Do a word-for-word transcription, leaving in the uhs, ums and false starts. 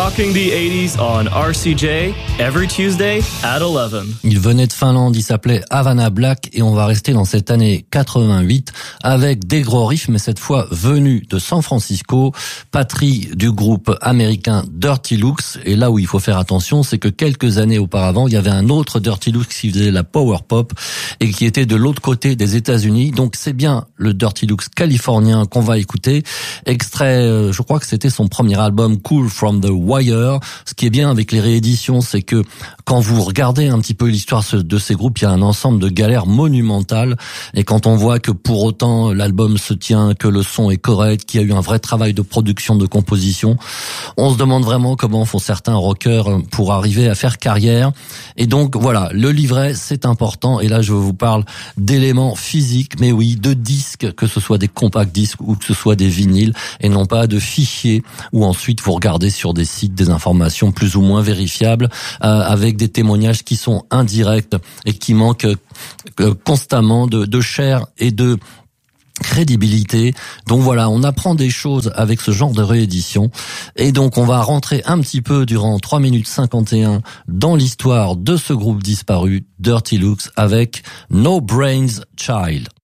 Rocking the eighties on R C J, every Tuesday at eleven. Il venait de Finlande, il s'appelait Havana Black et on va rester dans cette année quatre-vingt-huit avec des gros riffs, mais cette fois venus de San Francisco, patrie du groupe américain Dirty Looks. Et là où il faut faire attention, c'est que quelques années auparavant, il y avait un autre Dirty Looks qui faisait la power pop et qui était de l'autre côté des États-Unis. Donc c'est bien le Dirty Looks californien qu'on va écouter. Extrait, je crois que c'était son premier album Cool from the Wire. Ce qui est bien avec les rééditions, c'est que quand vous regardez un petit peu l'histoire de ces groupes, il y a un ensemble de galères monumentales. Et quand on voit que pour autant l'album se tient, que le son est correct, qu'il y a eu un vrai travail de production, de composition, on se demande vraiment comment font certains rockers pour arriver à faire carrière. Et donc voilà, le livret c'est important. Et là je vous parle d'éléments physiques, mais oui, de disques, que ce soit des compact disques ou que ce soit des vinyles, et non pas de fichiers où ensuite vous regardez sur des sites des informations plus ou moins vérifiables, euh, avec des témoignages qui sont indirects et qui manquent euh, constamment de, de chair et de crédibilité. Donc voilà, on apprend des choses avec ce genre de réédition. Et donc on va rentrer un petit peu durant trois minutes cinquante et un dans l'histoire de ce groupe disparu, Dirty Looks, avec No Brains Child.